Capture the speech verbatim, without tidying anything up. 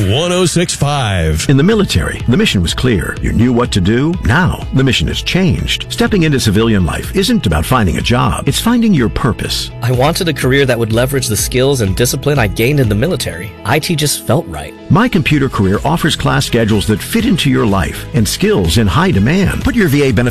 one oh six point five. In the military, the mission was clear. You knew what to do. Now, the mission has changed. Stepping into civilian life isn't about finding a job. It's finding your purpose. I wanted a career that would leverage the skills and discipline I gained in the military. I T just felt right. My Computer Career offers class schedules that fit into your life and skills in high demand. Put your V A benefits